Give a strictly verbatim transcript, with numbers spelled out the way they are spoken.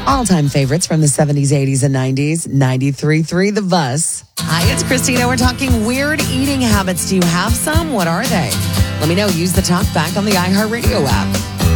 All-time favorites from the seventies, eighties, and nineties. ninety-three point three The Buzz. Hi, it's Christina. We're talking weird eating habits. Do you have some? What are they? Let me know. Use the talk back on the iHeartRadio app.